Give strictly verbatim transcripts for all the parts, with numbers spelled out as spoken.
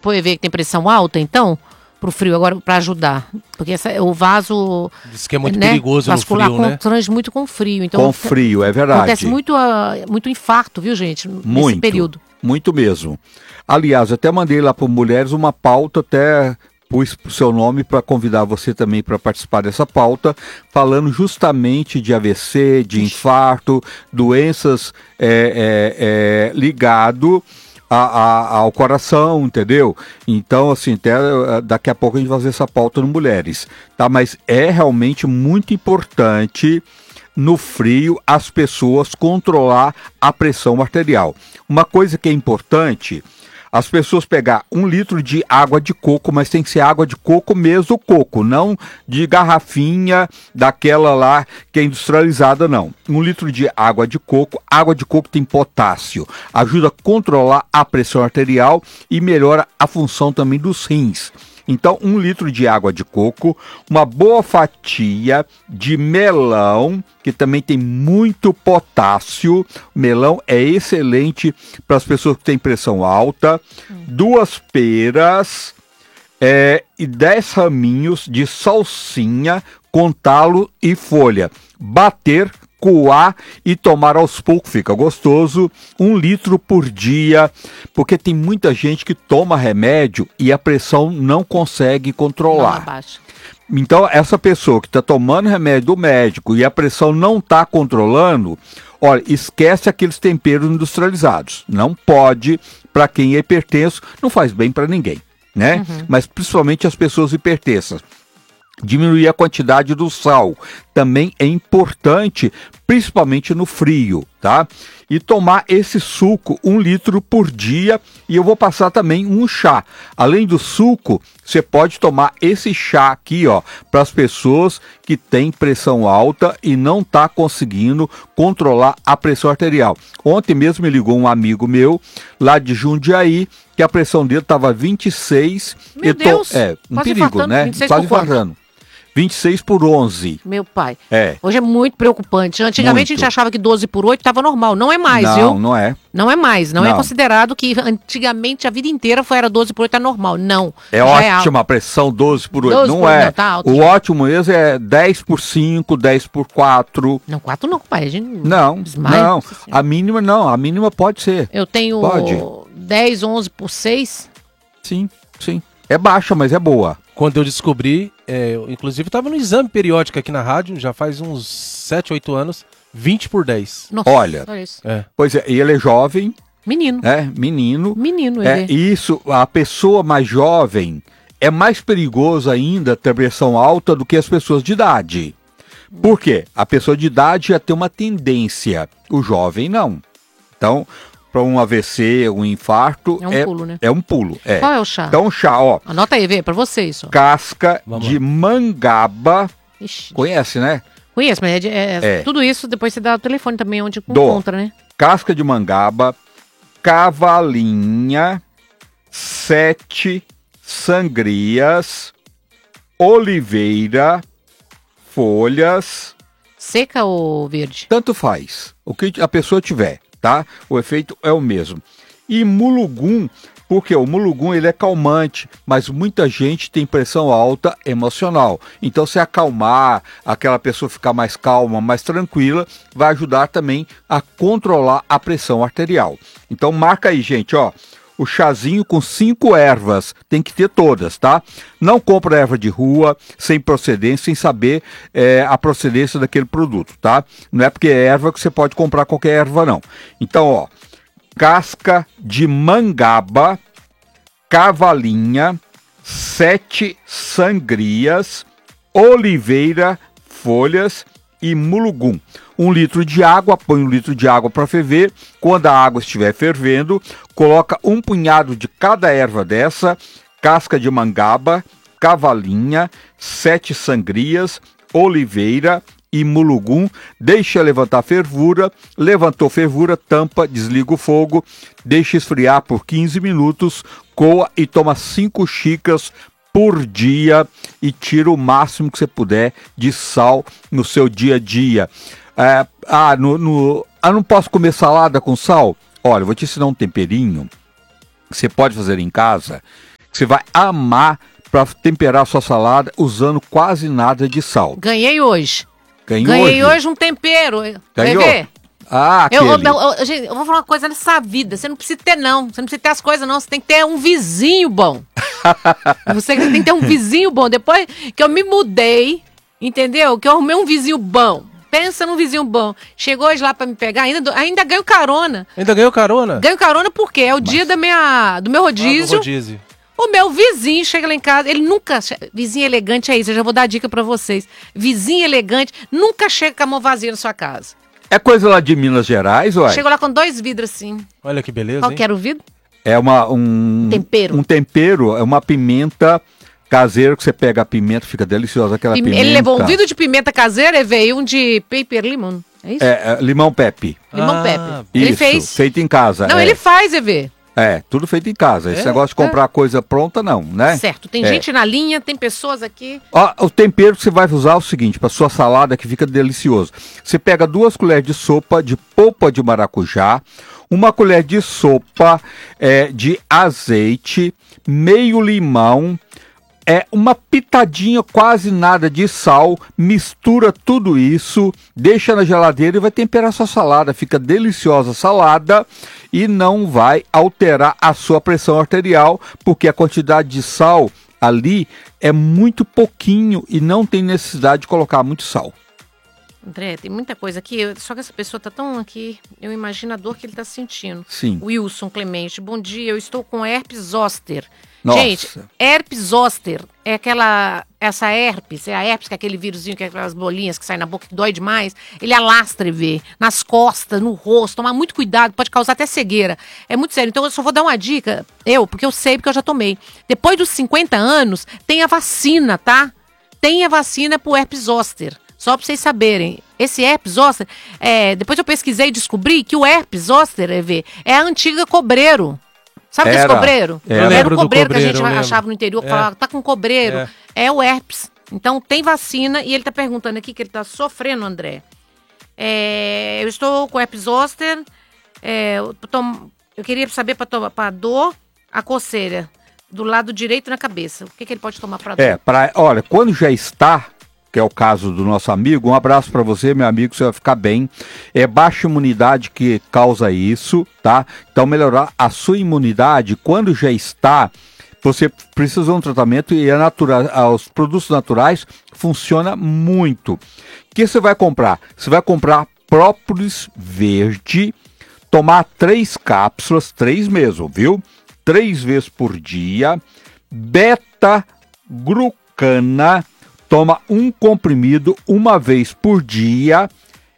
pro E V que tem pressão alta, então, pro frio, agora para ajudar. Porque essa, o vaso... Diz que é muito né, perigoso no frio, né? Constrange muito com frio. Então, com frio, é verdade. Acontece muito, uh, muito infarto, viu, gente? Nesse muito, período. Muito mesmo. Aliás, eu até mandei lá para Mulheres uma pauta, até pus o seu nome para convidar você também para participar dessa pauta, falando justamente de A V C, de infarto, doenças é, é, é, ligado a, a, ao coração, entendeu? Então, assim, até daqui a pouco a gente vai fazer essa pauta no Mulheres, tá? Mas é realmente muito importante no frio as pessoas controlar a pressão arterial. Uma coisa que é importante, as pessoas pegar um litro de água de coco, mas tem que ser água de coco mesmo, coco, não de garrafinha daquela lá que é industrializada, não. Um litro de água de coco, água de coco tem potássio, ajuda a controlar a pressão arterial e melhora a função também dos rins. Então, um litro de água de coco, uma boa fatia de melão, que também tem muito potássio. O melão é excelente para as pessoas que têm pressão alta. Hum. Duas peras é, e dez raminhos de salsinha com talo e folha. Bater, coar e tomar aos poucos, fica gostoso, um litro por dia, porque tem muita gente que toma remédio e a pressão não consegue controlar. Então, essa pessoa que está tomando remédio do médico e a pressão não está controlando, olha, esquece aqueles temperos industrializados. Não pode, para quem é hipertenso, não faz bem para ninguém, né? Uhum. Mas principalmente as pessoas hipertensas. Diminuir a quantidade do sal também é importante, principalmente no frio, tá? E tomar esse suco, um litro por dia, e eu vou passar também um chá. Além do suco, você pode tomar esse chá aqui, ó, para as pessoas que têm pressão alta e não tá conseguindo controlar a pressão arterial. Ontem mesmo me ligou um amigo meu, lá de Jundiaí, que a pressão dele estava vinte e seis. Meu tô, Deus! É, um quase perigo, infartando, né? vinte e seis Quase por quanto? infartando. vinte e seis por onze. Meu pai. É. Hoje é muito preocupante. Antigamente Muito. a gente achava que doze por oito estava normal. Não é mais, não, viu? Não, não é. Não é mais. Não, Não. é considerado que antigamente a vida inteira foi era doze por oito é normal. Não. É Já ótima a pressão doze por oito. doze Não por oito, é. não, tá alto, o já. ótimo mesmo é dez por cinco, dez por quatro. Não, quatro não, pai. A gente Não, desmaia. não. A mínima não. A mínima pode ser. Eu tenho Pode. dez, onze por seis. Sim, sim. É baixa, mas é boa. Quando eu descobri, é, eu, inclusive estava no exame periódico aqui na rádio, já faz uns sete, oito anos, vinte por dez. Nossa, Olha, isso. É. Pois é, e ele é jovem, Menino. é, menino. Menino, É, ele. isso, a pessoa mais jovem é mais perigoso ainda ter pressão alta do que as pessoas de idade. Por quê? A pessoa de idade já tem uma tendência, o jovem não. Então, para um A V C, um infarto, É um é, pulo, né? é um pulo. É. Qual é o chá? Então, chá, ó, Anota aí, vê, pra você isso. casca Vamos de lá. mangaba, Ixi. conhece, né? Conheço, mas é, de- é- É. tudo isso depois você dá o telefone também onde Dou. encontra, né? Casca de mangaba, cavalinha, sete sangrias, oliveira, folhas, Seca ou verde? tanto faz, o que a pessoa tiver, tá? O efeito é o mesmo. E mulugum, porque o mulugum ele é calmante, mas muita gente tem pressão alta emocional. Então se acalmar, aquela pessoa ficar mais calma, mais tranquila, vai ajudar também a controlar a pressão arterial. Então marca aí, gente, ó. O chazinho com cinco ervas, tem que ter todas, tá? Não compra erva de rua, sem procedência, sem saber é, a procedência daquele produto, tá? Não é porque é erva que você pode comprar qualquer erva, não. Então, ó, casca de mangaba, cavalinha, sete sangrias, oliveira, folhas e mulugum. Um litro de água, põe um litro de água para ferver. Quando a água estiver fervendo, coloca um punhado de cada erva dessa, casca de mangaba, cavalinha, sete sangrias, oliveira e mulugum. Deixa levantar fervura. Levantou fervura, tampa, desliga o fogo, deixa esfriar por quinze minutos, coa e toma cinco xícaras por dia e tira o máximo que você puder de sal no seu dia a dia. É, ah, no, no, ah, não posso comer salada com sal? Olha, eu vou te ensinar um temperinho que você pode fazer em casa, que você vai amar para temperar a sua salada usando quase nada de sal. Ganhei hoje. Ganhou Ganhei hoje? hoje um tempero. Ganhou? Quer ver? Ah, aquele. Eu, eu, eu, gente, eu vou falar uma coisa nessa vida. Você não precisa ter, não. Você não precisa ter as coisas, não. Você tem que ter um vizinho bom. Você tem que ter um vizinho bom. Depois que eu me mudei, entendeu? Que eu arrumei um vizinho bom. Pensa num vizinho bom. Chegou hoje lá pra me pegar, ainda, ainda ganho carona. Ainda ganhou carona? Ganho carona porque é o Mas... dia da minha, do meu rodízio. Ah, do rodízio. O meu vizinho chega lá em casa, ele nunca... Vizinho elegante é isso, eu já vou dar a dica pra vocês. Vizinho elegante nunca chega com a mão vazia na sua casa. É coisa lá de Minas Gerais, uai? Chegou lá com dois vidros assim. Olha que beleza, Qual hein? que era o vidro? É uma, um... Tempero. Um tempero, é uma pimenta caseira que você pega a pimenta, fica deliciosa aquela Pime... pimenta. Ele levou um vidro de pimenta caseira e veio um de paper lemon, é isso? É, é limão pepe. Limão Ah, pepper. Isso, Ele fez. feito em casa. Não, é. ele faz, Evê. É, tudo feito em casa. Esse É? negócio de comprar é. coisa pronta, não, né? Certo, tem É. gente na linha, tem pessoas aqui. Ó, o tempero que você vai usar é o seguinte, para sua salada que fica delicioso. Você pega duas colheres de sopa de polpa de maracujá, uma colher de sopa é, de azeite, meio limão, é uma pitadinha, quase nada de sal, mistura tudo isso, deixa na geladeira e vai temperar sua salada. Fica deliciosa a salada e não vai alterar a sua pressão arterial, porque a quantidade de sal ali é muito pouquinho e não tem necessidade de colocar muito sal. André, tem muita coisa aqui, eu- só que essa pessoa tá tão aqui, eu imagino a dor que ele tá sentindo. Sim. Wilson Clemente, bom dia, eu estou com herpes zoster. Nossa. Gente, herpes zoster é aquela, essa herpes, é a herpes, que é aquele vírusinho, que é aquelas bolinhas que saem na boca, que dói demais. Ele alastra, vê, nas costas, no rosto, tomar muito cuidado, pode causar até cegueira. É muito sério, então eu só vou dar uma dica, eu, porque eu sei, porque eu já tomei. Depois dos cinquenta anos, tem a vacina, tá? Tem a vacina pro herpes zoster. Só pra vocês saberem, esse herpes zoster, é, depois eu pesquisei e descobri que o herpes zoster, é, vê, é a antiga cobreiro. Sabe desse Era. cobreiro? Era. Eu Era lembro o do cobreiro, que a cobreiro, gente eu lembro. achava no interior, que É. falava, tá com cobreiro. É. É. o herpes. Então tem vacina e ele tá perguntando aqui que ele tá sofrendo, André. É, eu estou com herpes zoster, é, eu, tom- eu queria saber para dor, a coceira do lado direito na cabeça. O que, que ele pode tomar para dor? É, pra, olha, quando já está, que é o caso do nosso amigo, um abraço para você, meu amigo, você vai ficar bem. É baixa imunidade que causa isso, tá? Então melhorar a sua imunidade, quando já está, você precisa de um tratamento e a natura, os produtos naturais funciona muito. O que você vai comprar? Você vai comprar própolis verde, tomar três cápsulas, três mesmo, viu? Três vezes por dia, beta-glucana, toma um comprimido uma vez por dia,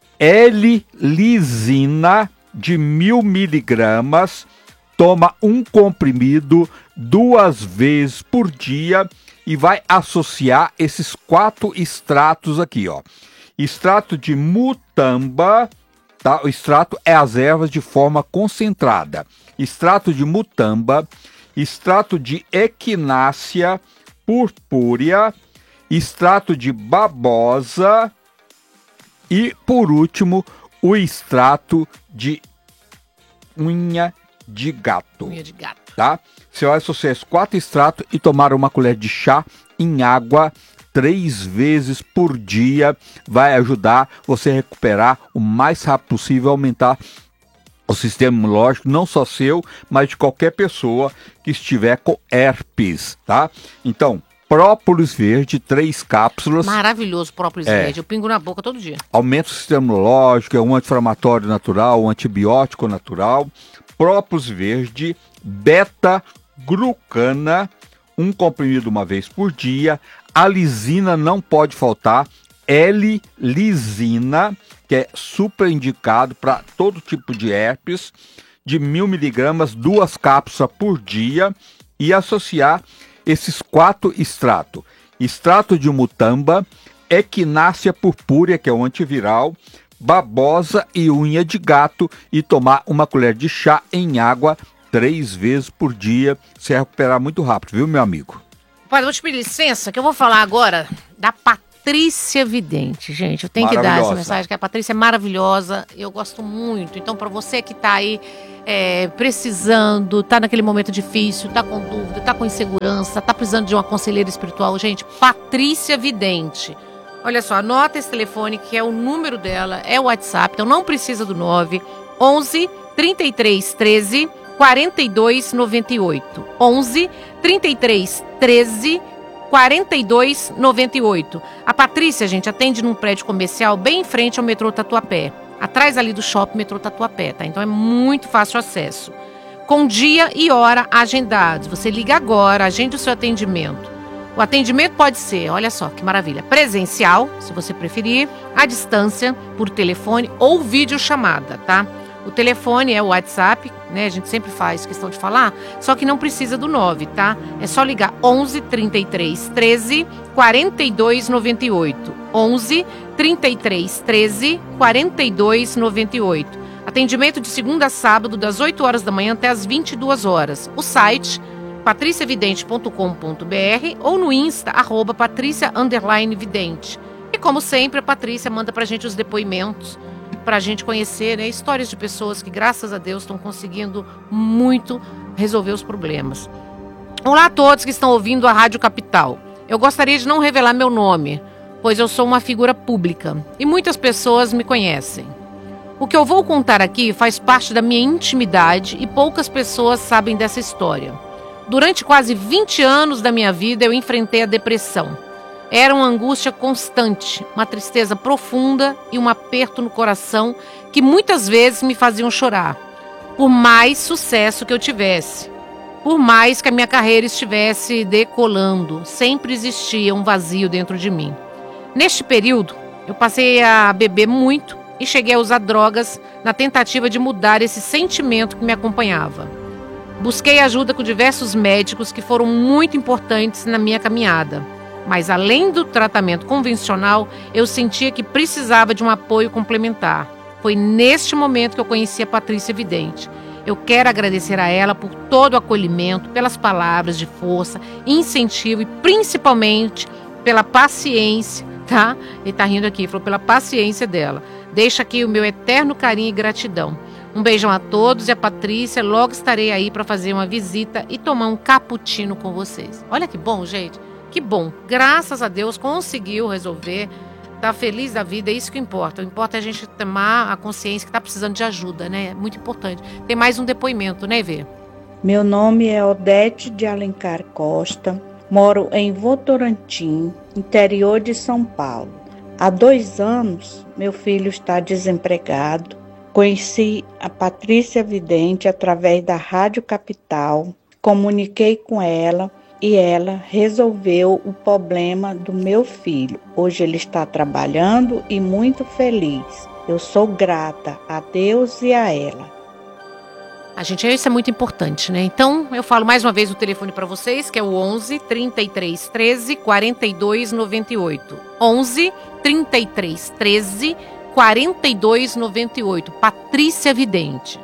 L-lisina de mil miligramas, toma um comprimido duas vezes por dia e vai associar esses quatro extratos aqui, ó. Extrato de mutamba, tá? O extrato é as ervas de forma concentrada. Extrato de mutamba, extrato de equinácea purpúrea, extrato de babosa e, por último, o extrato de unha de gato. Unha de gato. Tá? Você vai associar esses quatro extratos e tomar uma colher de chá em água três vezes por dia. Vai ajudar você a recuperar o mais rápido possível, aumentar o sistema imunológico, não só seu, mas de qualquer pessoa que estiver com herpes, tá? Então, própolis verde, três cápsulas. Maravilhoso, própolis É. verde. Eu pingo na boca todo dia. Aumenta o sistema imunológico, é um anti-inflamatório natural, um antibiótico natural. Própolis verde, beta-glucana, um comprimido uma vez por dia. A lisina não pode faltar. L-lisina, que é super indicado para todo tipo de herpes, de mil miligramas, duas cápsulas por dia, e associar esses quatro extratos. Extrato de mutamba, equinácea purpúrea, que é um antiviral, babosa e unha de gato, e tomar uma colher de chá em água três vezes por dia. Você vai recuperar muito rápido, viu, meu amigo? Pai, eu vou te pedir licença, que eu vou falar agora da Patrícia Patrícia Vidente, gente. Eu tenho que dar essa mensagem, que a Patrícia é maravilhosa. Eu gosto muito. Então, para você que tá aí é, precisando, tá naquele momento difícil, tá com dúvida, tá com insegurança, tá precisando de uma conselheira espiritual, gente, Patrícia Vidente. Olha só, anota esse telefone, que é o número dela, é o WhatsApp, então não precisa do nove, onze, trinta e três, treze, quarenta e dois, noventa e oito. onze, trinta e três, treze, quarenta e dois, noventa e oito. A Patrícia, gente, atende num prédio comercial bem em frente ao metrô Tatuapé. Atrás ali do shopping metrô Tatuapé, tá? Então é muito fácil o acesso. Com dia e hora agendados. Você liga agora, agende o seu atendimento. O atendimento pode ser, olha só que maravilha, presencial, se você preferir, à distância, por telefone ou videochamada, tá? O telefone é o WhatsApp, né? A gente sempre faz questão de falar, só que não precisa do nove, tá? É só ligar onze, trinta e três, treze, quarenta e dois, noventa e oito. onze, trinta e três, treze, quarenta e dois, noventa e oito. Atendimento de segunda a sábado, das oito horas da manhã até as vinte e duas horas. O site patricia vidente ponto com ponto b r ou no Insta, arroba Patrícia underline Vidente. E como sempre, a Patrícia manda pra gente os depoimentos, pra gente conhecer, né, histórias de pessoas que, graças a Deus, estão conseguindo muito resolver os problemas. Olá a todos que estão ouvindo a Rádio Capital. Eu gostaria de não revelar meu nome, pois eu sou uma figura pública e muitas pessoas me conhecem. O que eu vou contar aqui faz parte da minha intimidade e poucas pessoas sabem dessa história. Durante quase vinte anos da minha vida, eu enfrentei a depressão. Era uma angústia constante, uma tristeza profunda e um aperto no coração que muitas vezes me faziam chorar. Por mais sucesso que eu tivesse, por mais que a minha carreira estivesse decolando, sempre existia um vazio dentro de mim. Neste período, eu passei a beber muito e cheguei a usar drogas na tentativa de mudar esse sentimento que me acompanhava. Busquei ajuda com diversos médicos que foram muito importantes na minha caminhada. Mas além do tratamento convencional, eu sentia que precisava de um apoio complementar. Foi neste momento que eu conheci a Patrícia Vidente. Eu quero agradecer a ela por todo o acolhimento, pelas palavras de força, incentivo e principalmente pela paciência, tá? Ele tá rindo aqui, falou pela paciência dela. Deixa aqui o meu eterno carinho e gratidão. Um beijão a todos e a Patrícia, logo estarei aí para fazer uma visita e tomar um cappuccino com vocês. Olha que bom, gente, que bom. Graças a Deus conseguiu resolver, tá feliz da vida, é isso que importa. O que importa é a gente tomar a consciência que tá precisando de ajuda, né? É muito importante. Tem mais um depoimento, né, Vê? Meu nome é Odete de Alencar Costa, moro em Votorantim, interior de São Paulo. Há dois anos, meu filho está desempregado. Conheci a Patrícia Vidente através da Rádio Capital, comuniquei com ela e ela resolveu o problema do meu filho. Hoje ele está trabalhando e muito feliz. Eu sou grata a Deus e a ela. A gente, isso é muito importante, né? Então, eu falo mais uma vez o telefone para vocês, que é o onze, trinta e três, treze, quarenta e dois, noventa e oito. onze, trinta e três, treze, quarenta e dois, noventa e oito. Patrícia Vidente.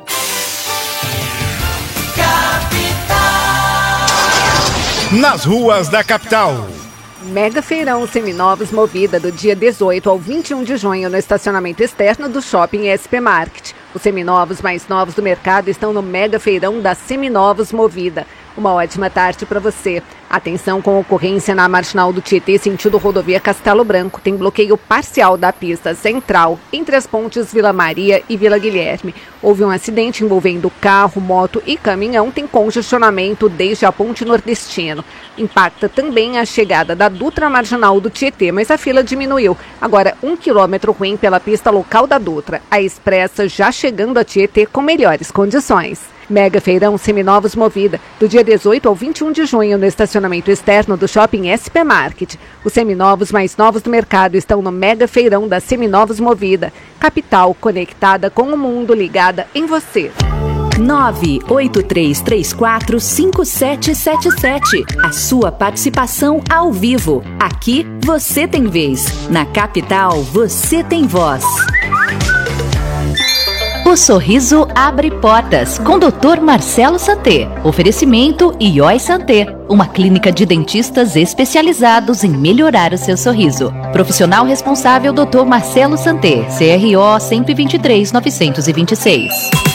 Capital. Nas ruas da capital. Mega Feirão Seminovos Movida, do dia dezoito ao vinte e um de junho, no estacionamento externo do Shopping S P Market. Os seminovos mais novos do mercado estão no Mega Feirão da Seminovos Movida. Uma ótima tarde para você. Atenção com ocorrência na Marginal do Tietê, sentido rodovia Castelo Branco. Tem bloqueio parcial da pista central entre as pontes Vila Maria e Vila Guilherme. Houve um acidente envolvendo carro, moto e caminhão. Tem congestionamento desde a ponte nordestino. Impacta também a chegada da Dutra Marginal do Tietê, mas a fila diminuiu. Agora, um quilômetro ruim pela pista local da Dutra. A expressa já chegando a Tietê com melhores condições. Mega Feirão Seminovos Movida, do dia dezoito ao vinte e um de junho, no estacionamento externo do Shopping S P Market. Os seminovos mais novos do mercado estão no Mega Feirão da Seminovos Movida. Capital conectada com o mundo, ligada em você. nove oito três três quatro cinco sete sete sete. A sua participação ao vivo. Aqui você tem vez. Na Capital você tem voz. O sorriso abre portas com doutor Marcelo Santé. Oferecimento I O I Santé, uma clínica de dentistas especializados em melhorar o seu sorriso. Profissional responsável doutor Marcelo Santé, C R O cento e vinte e três, novecentos e vinte e seis.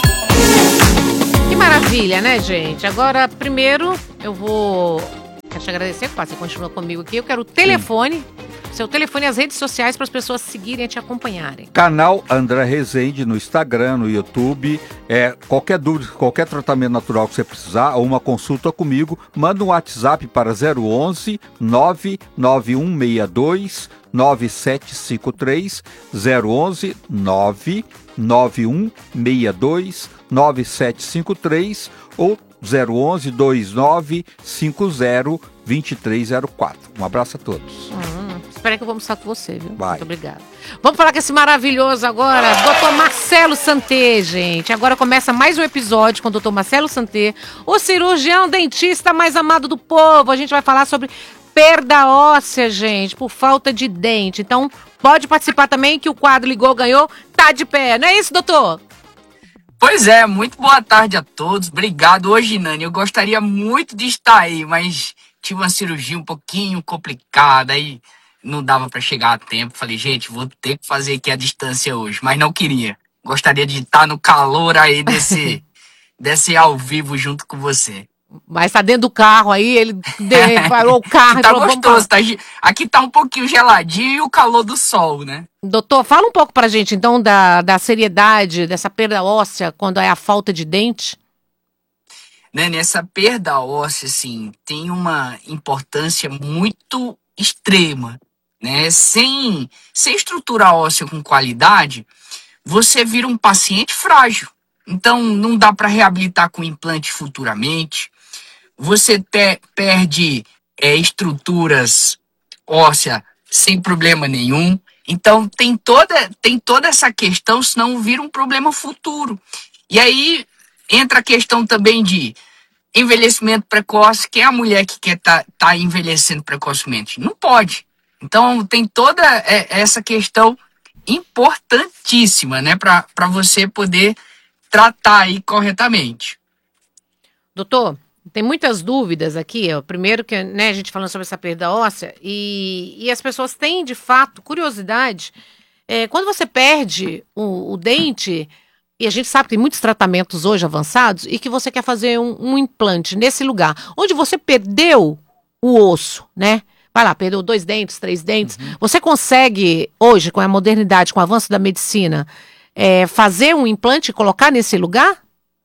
Que maravilha, né, gente? Agora, primeiro, eu vou... Quero te agradecer, que você continua comigo aqui. Eu quero o telefone... Sim. Seu telefone e as redes sociais para as pessoas seguirem e te acompanharem. Canal André Rezende no Instagram, no YouTube. É, qualquer dúvida, qualquer tratamento natural que você precisar, ou uma consulta comigo, manda um WhatsApp para zero onze, nove nove um seis dois, nove sete cinco três, zero onze, nove nove um seis dois, nove sete cinco três ou zero onze, dois nove cinco zero, dois três zero quatro. Um abraço a todos. Hum. Espera que eu vou almoçar com você, viu? Vai. Muito obrigada. Vamos falar com esse maravilhoso agora, doutor Marcelo Santé, gente. Agora começa mais um episódio com o doutor Marcelo Santé, o cirurgião dentista mais amado do povo. A gente vai falar sobre perda óssea, gente, por falta de dente. Então, pode participar também, que o quadro Ligou, Ganhou, tá de pé. Não é isso, doutor? Pois é, muito boa tarde a todos. Obrigado. Hoje, Nani, eu gostaria muito de estar aí, mas tive uma cirurgia um pouquinho complicada aí. Não dava para chegar a tempo. Falei, gente, vou ter que fazer aqui a distância hoje. Mas não queria. Gostaria de estar no calor aí desse, desse ao vivo junto com você. Mas tá dentro do carro aí, ele de, parou o carro. Tá e falou, gostoso. Tá, aqui tá um pouquinho geladinho e o calor do sol, né? Doutor, fala um pouco pra gente, então, da, da seriedade dessa perda óssea quando é a falta de dente. Nani, essa perda óssea, assim, tem uma importância muito extrema. Né? Sem, sem estrutura óssea com qualidade, você vira um paciente frágil. Então, não dá para reabilitar com implante futuramente. Você te, perde é, estruturas ósseas sem problema nenhum. Então, tem toda, tem toda essa questão, senão vira um problema futuro. E aí, entra a questão também de envelhecimento precoce. Quem é a mulher que quer estar tá, tá envelhecendo precocemente? Não pode. Então, tem toda essa questão importantíssima, né, para você poder tratar aí corretamente. Doutor, tem muitas dúvidas aqui. Ó. Primeiro que, né, a gente falando sobre essa perda óssea, e, e as pessoas têm, de fato, curiosidade. É, quando você perde o, o dente, e a gente sabe que tem muitos tratamentos hoje avançados, e que você quer fazer um, um implante nesse lugar, onde você perdeu o osso, né? Vai lá, perdeu dois dentes, três dentes. Uhum. Você consegue, hoje, com a modernidade, com o avanço da medicina, é, fazer um implante e colocar nesse lugar?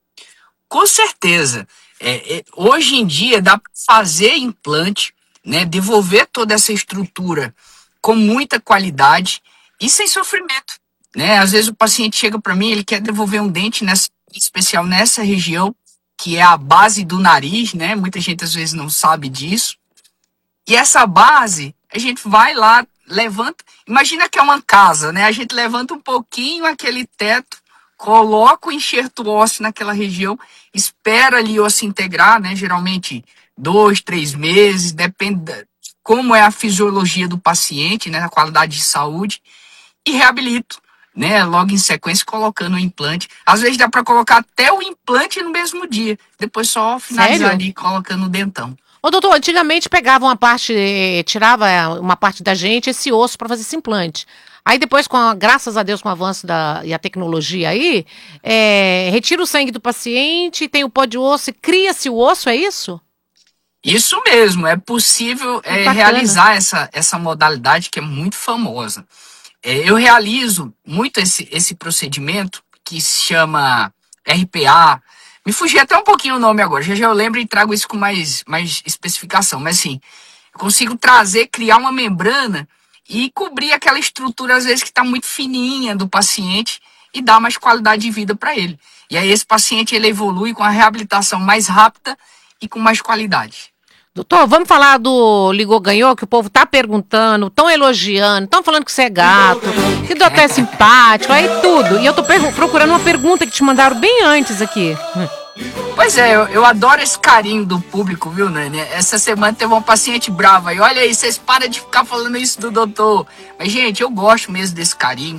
Com certeza. É, é, hoje em dia, dá para fazer implante, né, devolver toda essa estrutura com muita qualidade e sem sofrimento. Né? Às vezes o paciente chega para mim, ele quer devolver um dente, nessa, em especial nessa região, que é a base do nariz, né? Muita gente às vezes não sabe disso. E essa base, a gente vai lá, levanta, imagina que é uma casa, né? A gente levanta um pouquinho aquele teto, coloca o enxerto ósseo naquela região, espera ali o osso integrar, né? Geralmente dois, três meses, depende de como é a fisiologia do paciente, né? A qualidade de saúde, e reabilito, né? Logo em sequência, colocando o implante. Às vezes dá para colocar até o implante no mesmo dia, depois só finalizar Sério? ali colocando o dentão. Ô, doutor, antigamente pegava uma parte, tirava uma parte da gente, esse osso, para fazer esse implante. Aí depois, com a, graças a Deus, com o avanço da, e a tecnologia aí, é, retira o sangue do paciente, tem o pó de osso e cria-se o osso, é isso? Isso mesmo, é possível é, realizar essa, essa modalidade que é muito famosa. É, eu realizo muito esse, esse procedimento que se chama R P A. Me fugi até um pouquinho o nome agora, já já eu lembro e trago isso com mais, mais especificação. Mas assim, eu consigo trazer, criar uma membrana e cobrir aquela estrutura, às vezes, que está muito fininha do paciente e dar mais qualidade de vida para ele. E aí esse paciente, ele evolui com a reabilitação mais rápida e com mais qualidade. Doutor, vamos falar do Ligou Ganhou, que o povo tá perguntando, tão elogiando, tão falando que você é gato, que o doutor é simpático, aí tudo. E eu tô procurando uma pergunta que te mandaram bem antes aqui. Pois é, eu, eu adoro esse carinho do público, viu, Nani? Essa semana teve uma paciente brava e olha aí, vocês param de ficar falando isso do doutor. Mas, gente, eu gosto mesmo desse carinho.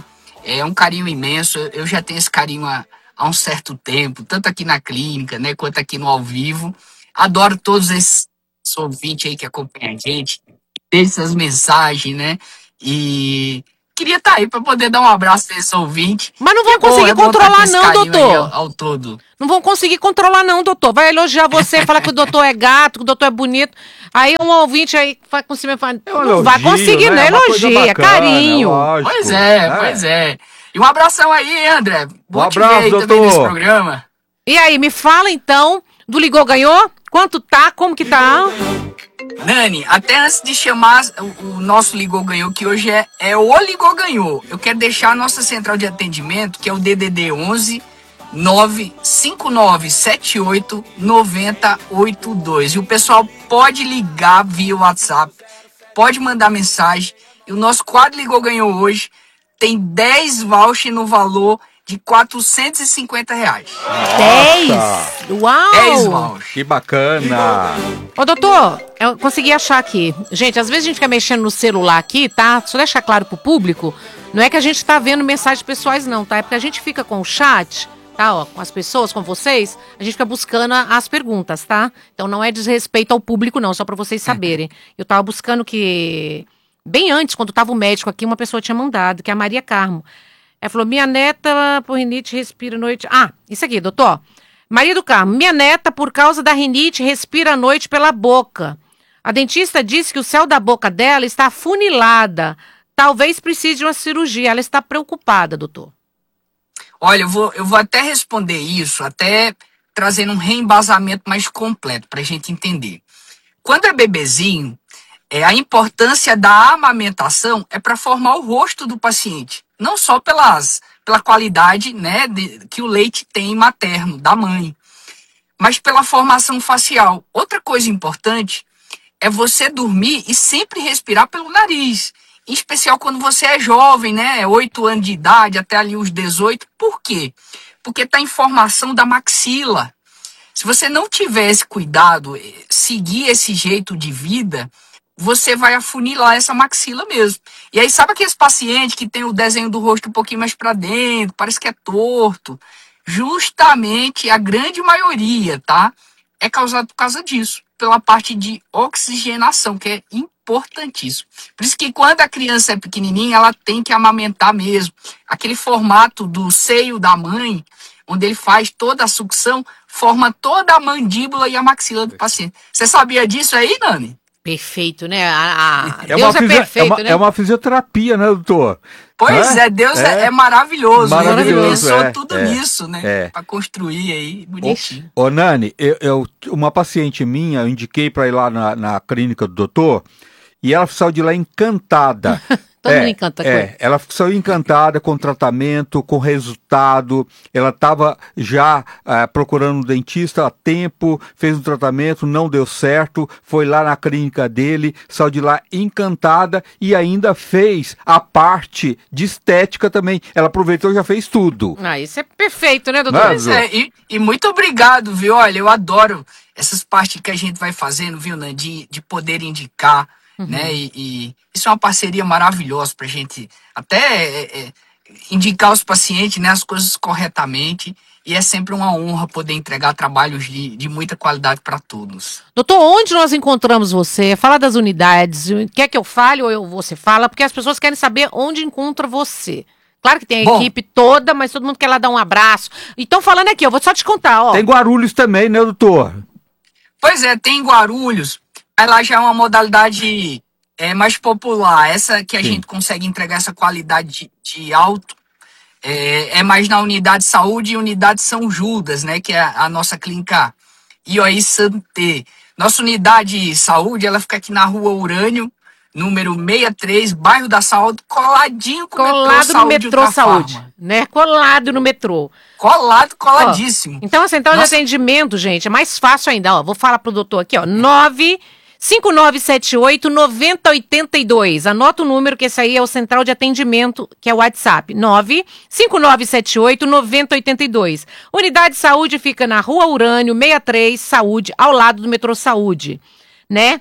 É um carinho imenso. Eu já tenho esse carinho há, há um certo tempo, tanto aqui na clínica, né, quanto aqui no ao vivo. Adoro todos esses ouvintes aí que acompanham a gente, deixam essas mensagens, né? E queria estar aí para poder dar um abraço desses ouvintes. Mas não vão É bom, conseguir é bom controlar tá com esse não, carinho aí doutor. Ao, ao todo. Não vão conseguir controlar não, doutor. Vai elogiar você, falar que o doutor é gato, que o doutor é bonito. Aí um ouvinte aí vai conseguir falar, É um não vai elogio, conseguir, né? né? É uma coisa Elogia, bacana, carinho. lógico. Pois é, pois é. E um abração aí, André. Bom Um te ver abraço, aí também doutor. nesse programa. E aí, me fala então, do Ligou Ganhou? Quanto tá? Como que tá? Nani, até antes de chamar o, o nosso Ligou Ganhou, que hoje é, é o Ligou Ganhou, eu quero deixar a nossa central de atendimento, que é o D D D onze nove cinco nove sete oito nove zero oito dois. E o pessoal pode ligar via WhatsApp, pode mandar mensagem. E o nosso quadro Ligou Ganhou hoje tem dez vouchers no valor de quatrocentos e cinquenta reais. dez? Uau! dez vouchers. Que bacana! Ô, doutor, eu consegui achar aqui. Gente, às vezes a gente fica mexendo no celular aqui, tá? Só deixar claro pro público, não é que a gente tá vendo mensagens pessoais não, tá? É porque a gente fica com o chat, tá? Ó, com as pessoas, com vocês, a gente fica buscando as perguntas, tá? Então não é desrespeito ao público não, só pra vocês saberem. Eu tava buscando que... Bem antes, quando tava o médico aqui, uma pessoa tinha mandado, que é a Maria Carmo. Ela falou, minha neta por rinite respira à noite... Ah, isso aqui, doutor. Maria do Carmo, minha neta, por causa da rinite, respira à noite pela boca. A dentista disse que o céu da boca dela está afunilada. Talvez precise de uma cirurgia. Ela está preocupada, doutor. Olha, eu vou, eu vou até responder isso, até trazendo um reembasamento mais completo para a gente entender. Quando é bebezinho, é, a importância da amamentação é para formar o rosto do paciente. Não só pelas, pela qualidade, né, de, que o leite tem materno, da mãe, mas pela formação facial. Outra coisa importante é você dormir e sempre respirar pelo nariz. Em especial quando você é jovem, né, oito anos de idade, até ali os dezoito. Por quê? Porque está em formação da maxila. Se você não tiver esse cuidado, seguir esse jeito de vida, você vai afunilar essa maxila mesmo. E aí, sabe aqueles pacientes que tem o desenho do rosto um pouquinho mais para dentro, parece que é torto? Justamente a grande maioria, tá? É causado por causa disso, pela parte de oxigenação, que é importantíssimo. Por isso que quando a criança é pequenininha, ela tem que amamentar mesmo. Aquele formato do seio da mãe, onde ele faz toda a sucção, forma toda a mandíbula e a maxila do paciente. Você sabia disso aí, Nani? Perfeito, né? A, a... É Deus uma, é fisio- perfeito, é uma, né? é uma fisioterapia, né, doutor? Pois É? é, Deus é, É. é maravilhoso. Maravilhoso, Ele pensou é, tudo é, nisso, né? é. Pra construir aí, bonitinho. Ô, Nani, eu, eu- uma paciente minha, eu indiquei para ir lá na, na clínica do doutor, e ela saiu de lá encantada. Todo mundo encanta com ele. é, ela saiu encantada com o tratamento, com o resultado. Ela estava já ah, procurando um dentista há tempo, fez um tratamento, não deu certo, foi lá na clínica dele, saiu de lá encantada e ainda fez a parte de estética também. Ela aproveitou e já fez tudo. Ah, isso é perfeito, né, doutor? Mas- Pois é, e, e muito obrigado, viu? Olha, eu adoro essas partes que a gente vai fazendo, viu, Nani? De, de poder indicar, né? E, e isso é uma parceria maravilhosa pra gente até é, é, indicar aos pacientes, né, as coisas corretamente. E é sempre uma honra poder entregar trabalhos de, de muita qualidade para todos. Doutor, onde nós encontramos você? Fala das unidades. Quer que eu fale ou eu, você fala? Porque as pessoas querem saber onde encontra você. Claro que tem a Bom. equipe toda, mas todo mundo quer lá dar um abraço. Então, falando aqui, eu vou só te contar, ó. Tem Guarulhos também, né, doutor? Pois é, tem Guarulhos. Aí lá já é uma modalidade é, mais popular. Essa que a Sim. gente consegue entregar essa qualidade de, de alto é, é mais na unidade de saúde e unidade São Judas, né? Que é a, a nossa clínica I O I Santé. Nossa unidade de saúde, ela fica aqui na rua Urânio, número sessenta e três, bairro da Saúde, coladinho com o metrô Colado no Saúde metrô Ultrafarma. Saúde, né? Colado no metrô. Colado, coladíssimo. Então, a central Nossa. de atendimento, gente, é mais fácil ainda, ó. Vou falar pro doutor aqui, ó. nove cinco nove sete oito nove zero oito dois. Anota o número, que esse aí é o central de atendimento, que é o WhatsApp. nove cinco nove sete oito nove zero oito dois. Unidade de saúde fica na rua Urânio, sessenta e três, Saúde, ao lado do metrô Saúde, né?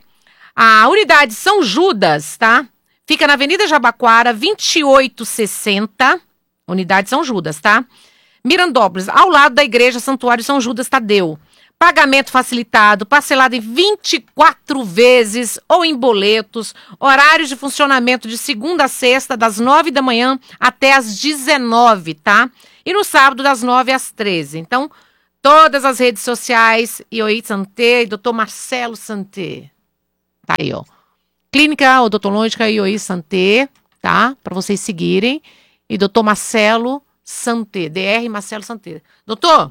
A unidade São Judas, tá? Fica na Avenida Jabaquara, vinte e oito sessenta, Unidade São Judas, tá? Mirandópolis, ao lado da Igreja Santuário São Judas Tadeu. Pagamento facilitado, parcelado em vinte e quatro vezes ou em boletos. Horários de funcionamento de segunda a sexta, das nove da manhã até as dezenove, tá? E no sábado, das nove às treze. Então, todas as redes sociais, Ioí Santé e doutor Marcelo Santé. Tá aí, ó. Clínica Odontológica Ioí Santé, tá? Para vocês seguirem. E doutor Marcelo Santé, D R Marcelo Santé. Doutor...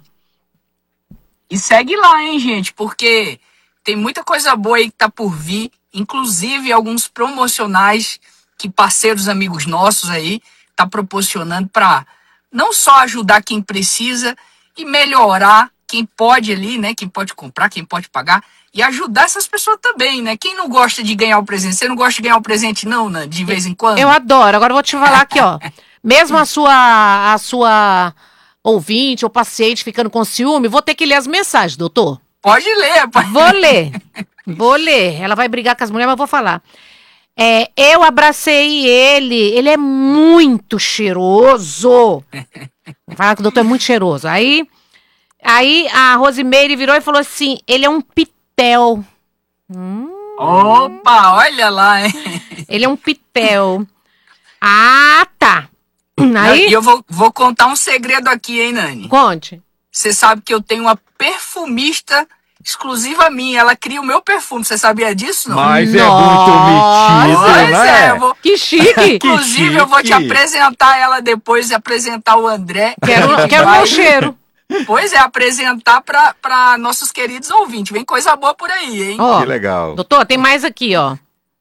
E segue lá, hein, gente, porque tem muita coisa boa aí que tá por vir, inclusive alguns promocionais que parceiros amigos nossos aí tá proporcionando para não só ajudar quem precisa e melhorar quem pode ali, né, quem pode comprar, quem pode pagar e ajudar essas pessoas também, né? Quem não gosta de ganhar o presente? Você não gosta de ganhar o presente não, né, de vez em quando? Eu adoro. Agora eu vou te falar aqui, ó. Mesmo a sua a sua ouvinte ou paciente ficando com ciúme, vou ter que ler as mensagens, doutor. Pode ler, pode. Vou ler, vou ler. Ela vai brigar com as mulheres, mas eu vou falar. É, eu abracei ele, ele é muito cheiroso. Vou falar que o doutor é muito cheiroso. Aí, aí a Rosimeire virou e falou assim, ele é um pitel. Hum. Opa, olha lá, hein? Ele é um pitel. Ah, tá. Aí? E eu vou, vou contar um segredo aqui, hein, Nani? Conte. Você sabe que eu tenho uma perfumista exclusiva minha. Ela cria o meu perfume. Você sabia disso, não? Mas Nossa. é muito metido, Pois né? é, eu vou... Que chique. Inclusive, Que eu vou te chique. apresentar ela depois e apresentar o André. Quero, Que quero vai- meu cheiro. Pois é, apresentar para nossos queridos ouvintes. Vem coisa boa por aí, hein? Ó, Que legal. doutor, tem mais aqui, ó.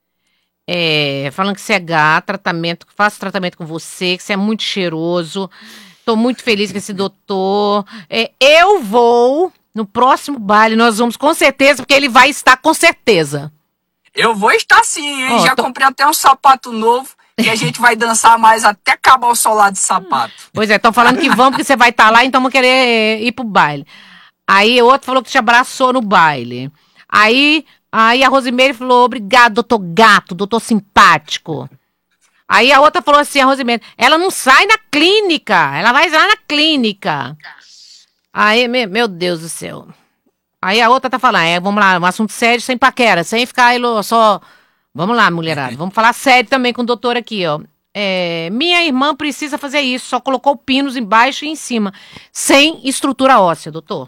É, falando que você é gato, tratamento, faço tratamento com você, que você é muito cheiroso. Tô muito feliz com esse doutor. É, eu vou no próximo baile, nós vamos com certeza, porque ele vai estar com certeza. Eu vou estar sim, hein? Ó, Já tô- comprei até um sapato novo que a gente vai dançar mais até acabar o solar de sapato. Pois é, estão falando que vão porque você vai estar lá, então vão querer ir pro baile. Aí o outro falou que te abraçou no baile. Aí, aí a Rosimeire falou, obrigado, doutor gato, doutor simpático. Aí a outra falou assim, a Rosimeire, ela não sai na clínica, ela vai lá na clínica. Aí, me- meu Deus do céu. Aí a outra tá falando, é, vamos lá, um assunto sério, sem paquera, sem ficar ilo- só... Vamos lá, mulherada, vamos falar sério também com o doutor aqui, ó. É, minha irmã precisa fazer isso, só colocou pinos embaixo e em cima, sem estrutura óssea, doutor.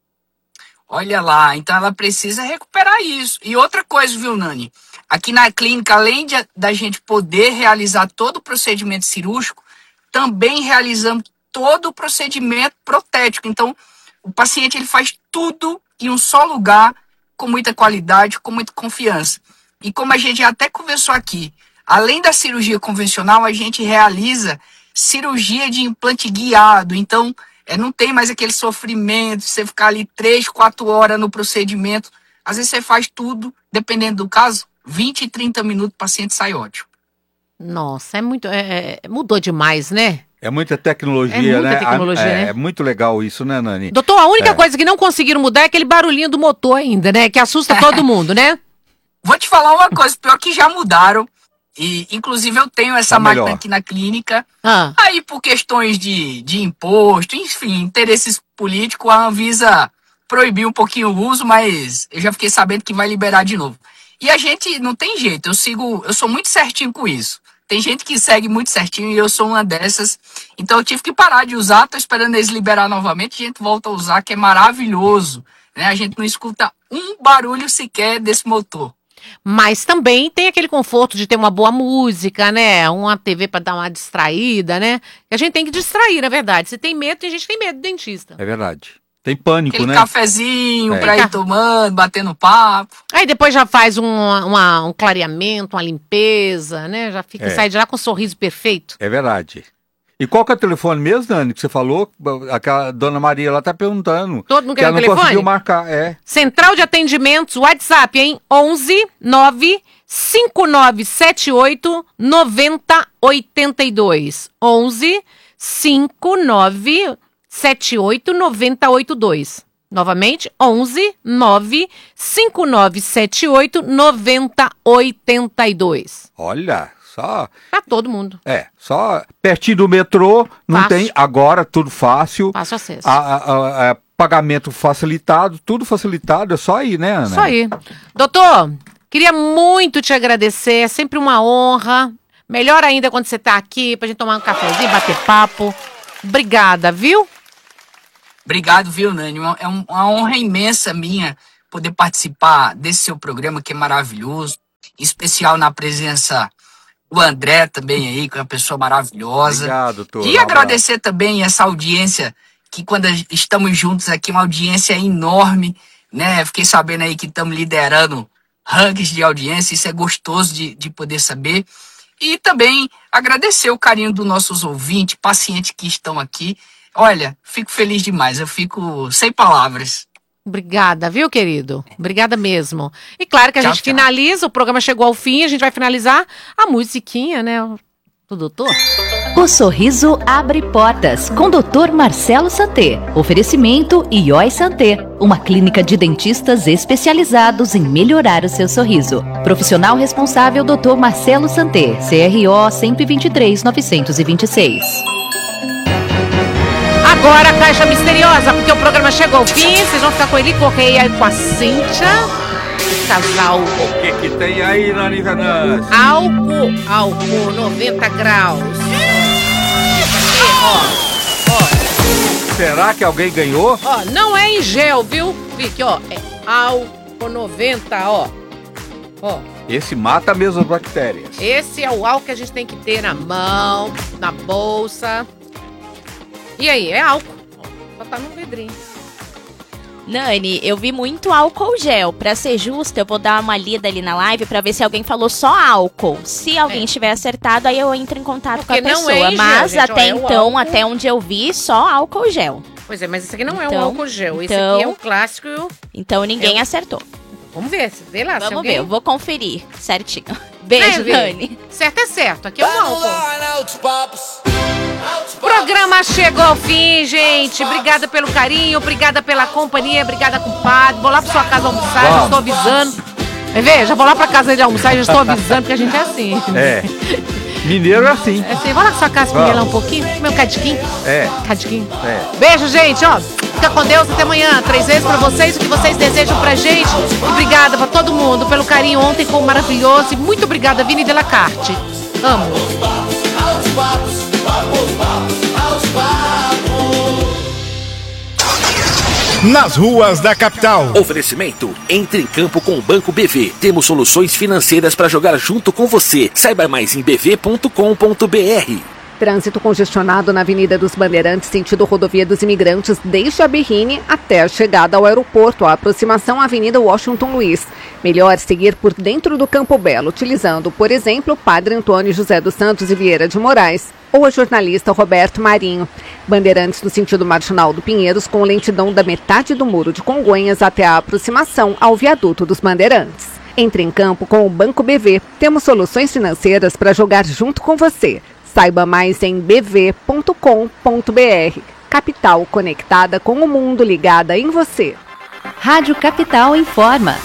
Olha lá, então ela precisa recuperar isso. E outra coisa, viu, Nani? Aqui na clínica, além de, da gente poder realizar todo o procedimento cirúrgico, também realizamos todo o procedimento protético. Então, o paciente ele faz tudo em um só lugar, com muita qualidade, com muita confiança. E como a gente até conversou aqui, além da cirurgia convencional, a gente realiza cirurgia de implante guiado. Então, é, não tem mais aquele sofrimento, você ficar ali três, quatro horas no procedimento. Às vezes você faz tudo, dependendo do caso, vinte, trinta minutos, o paciente sai ótimo. Nossa, é muito... é- é- mudou demais, né? É muita tecnologia, É muita né? tecnologia, é, né? é muito legal isso, né, Nani? Doutor, a única É. coisa que não conseguiram mudar é aquele barulhinho do motor ainda, né? Que assusta todo mundo, né? Vou te falar uma coisa, pior que já mudaram. E, inclusive, eu tenho essa Tá máquina melhor. aqui na clínica. Ah, Aí, por questões de, de imposto, enfim, interesses políticos, a Anvisa proibiu um pouquinho o uso, mas eu já fiquei sabendo que vai liberar de novo. E a gente não tem jeito, eu sigo, eu sou muito certinho com isso. Tem gente que segue muito certinho e eu sou uma dessas. Então eu tive que parar de usar, tô esperando eles liberar novamente, a gente volta a usar, que é maravilhoso. Né? A gente não escuta um barulho sequer desse motor. mas também tem aquele conforto de ter uma boa música, né? Uma T V pra dar uma distraída, né? A gente tem que distrair, na verdade. Se tem medo, tem gente que tem medo do dentista. É verdade. Tem pânico, Aquele né? cafezinho É. pra ir tomando, batendo papo. Aí depois já faz um, uma- um clareamento, uma limpeza, né? Já fica, É. sai de lá com um sorriso perfeito. É verdade. E qual que é o telefone mesmo, Dani, que você falou? Aquela dona Maria lá tá perguntando. Todo mundo que quer ela o não telefone? conseguiu marcar, é. Central de Atendimentos, WhatsApp, hein? onze nove cinco nove sete oito nove zero oito dois. onze cinco nove sete oito nove zero oito dois. Novamente, onze nove cinco nove sete oito nove zero oito dois. Olha, Só... Pra todo mundo. É, só pertinho do metrô, não Fácil. tem, agora tudo fácil. Fácil acesso. A, a, a, a, pagamento facilitado, tudo facilitado, é só aí, né, Ana? Isso aí. Doutor, queria muito te agradecer, é sempre uma honra. Melhor ainda quando você tá aqui pra gente tomar um cafezinho, bater papo. Obrigada, viu? Obrigado, viu, Nani? É uma honra imensa minha poder participar desse seu programa que é maravilhoso, em especial na presença do André também aí, que é uma pessoa maravilhosa. Obrigado, doutor. E agradecer também essa audiência, que quando estamos juntos aqui, uma audiência enorme, né? Fiquei sabendo aí que estamos liderando rankings de audiência, isso é gostoso de, de poder saber. E também agradecer o carinho dos nossos ouvintes, pacientes que estão aqui. Olha, fico feliz demais, eu fico sem palavras. Obrigada, viu, querido? Obrigada mesmo. E claro que a Tchau, gente tchau. finaliza, o programa chegou ao fim, a gente vai finalizar a musiquinha, né, do doutor. O sorriso abre portas, com doutor Marcelo Santé. Oferecimento I O I Santé, uma clínica de dentistas especializados em melhorar o seu sorriso. Profissional responsável doutor Marcelo Santé, C R O um dois três nove dois seis. Agora a caixa misteriosa, porque o programa chegou ao fim, vocês vão ficar com ele Correia e com a Cíntia. Casal. O que que tem aí, Nani Venâncio? Álcool, álcool noventa graus. Ó, ó, Será que alguém ganhou? ó, não é em gel, viu? Fique, ó, é álcool noventa, ó. Ó, Esse mata mesmo as bactérias. esse é o álcool que a gente tem que ter na mão, na bolsa. E aí, é álcool. Ó, só tá no vidrinho. Nani, eu vi muito álcool gel. Pra ser justo, eu vou dar uma lida ali na live pra ver se alguém falou só álcool. Se alguém É. tiver acertado, aí eu entro em contato Porque com a não pessoa. é em gel, Mas gente, ó, até é o então, álcool. até onde eu vi, só álcool gel. Pois é, mas esse aqui não é um Então, álcool gel. Esse então- aqui é o clássico. e o- Então ninguém Eu- acertou. Vamos ver, vê lá. se Vamos alguém... ver, eu vou conferir certinho. Beijo, Né, Vê? Nani. Certo é certo, aqui é um álcool. O programa chegou ao fim, gente. Obrigada pelo carinho, obrigada pela companhia, obrigada, compadre. Vou lá pra sua casa almoçar, já Vamos. estou avisando. Quer ver? Já vou lá pra casa dele almoçar, já estou avisando, porque a gente é assim. É. Mineiro é assim. É assim, vou lá pra sua casa comer lá um pouquinho, comer um cadiquinho. É. Cadiquinho. É. Beijo, gente, ó. Fica com Deus, até amanhã. Três vezes pra vocês, o que vocês desejam pra gente. Obrigada pra todo mundo pelo carinho ontem, foi maravilhoso. E muito obrigada, Vini Delacarte. Amo. Nas ruas da capital. Oferecimento. Entre em campo com o Banco B V. Temos soluções financeiras para jogar junto com você. Saiba mais em b v ponto com ponto b r. Trânsito congestionado na Avenida dos Bandeirantes, sentido Rodovia dos Imigrantes, desde a Berrine até a chegada ao aeroporto, a aproximação à Avenida Washington Luiz. Melhor seguir por dentro do Campo Belo, utilizando, por exemplo, Padre Antônio José dos Santos e Vieira de Moraes, ou a jornalista Roberto Marinho. Bandeirantes no sentido Marginal do Pinheiros, com lentidão da metade do Muro de Congonhas até a aproximação ao Viaduto dos Bandeirantes. Entre em campo com o Banco B V. Temos soluções financeiras para jogar junto com você. Saiba mais em b v ponto com ponto b r. Capital conectada com o mundo, ligada em você. Rádio Capital informa.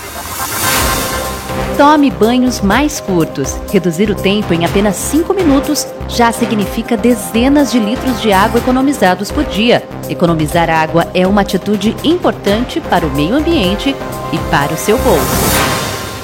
Tome banhos mais curtos. Reduzir o tempo em apenas cinco minutos já significa dezenas de litros de água economizados por dia. Economizar água é uma atitude importante para o meio ambiente e para o seu bolso.